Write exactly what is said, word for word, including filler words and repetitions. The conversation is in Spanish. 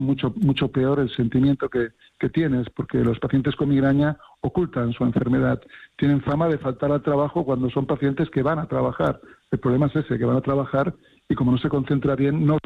mucho mucho peor el sentimiento que, que tienes, porque los pacientes con migraña ocultan su enfermedad. Tienen fama de faltar al trabajo cuando son pacientes que van a trabajar. El problema es ese, que van a trabajar y como no se concentra bien, no